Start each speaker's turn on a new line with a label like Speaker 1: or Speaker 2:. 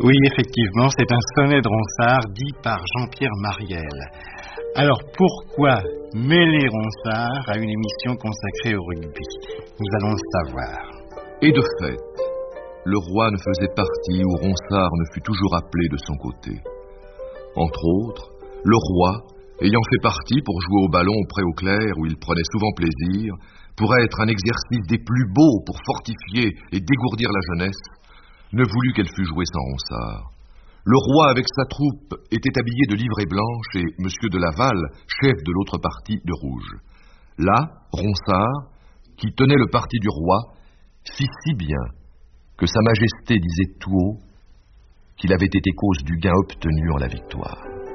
Speaker 1: Oui, effectivement, c'est un sonnet de Ronsard dit par Jean-Pierre Mariel. Alors pourquoi mêler Ronsard à une émission consacrée au rugby? Nous allons le savoir.
Speaker 2: Et de fait, le roi ne faisait partie où Ronsard ne fut toujours appelé de son côté. Entre autres, le roi, ayant fait partie pour jouer au ballon auprès au clair où il prenait souvent plaisir, pour être un exercice des plus beaux pour fortifier et dégourdir la jeunesse, ne voulut qu'elle fût jouée sans Ronsard. Le roi avec sa troupe était habillé de livrée blanche et M. de Laval, chef de l'autre parti, de rouge. Là, Ronsard, qui tenait le parti du roi, fit si bien que Sa Majesté disait tout haut qu'il avait été cause du gain obtenu en la victoire.